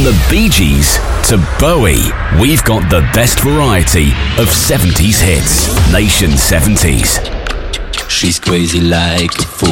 the Bee Gees to Bowie, we've got the best variety of 70s hits. Nation 70s. She's crazy like a fool.